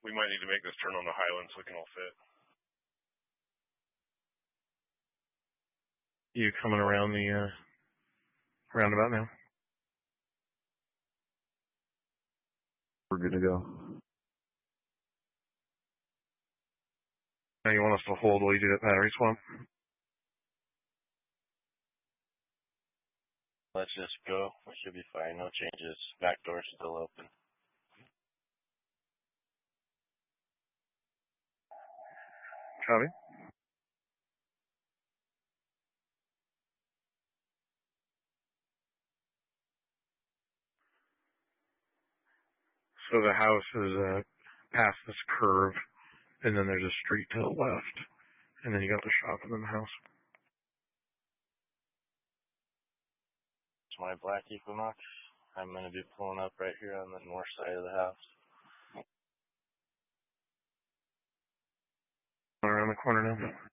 We might need to make this turn on the Highland so we can all fit. You coming around the roundabout now? We're good to go. Now you want us to hold while you do that battery swap? Let's just go. We should be fine. No changes. Back door's still open. Copy. So the house is past this curve, and then there's a street to the left, and then you got the shop and then the house. It's my black Equinox. I'm going to be pulling up right here on the north side of the house. Around the corner now.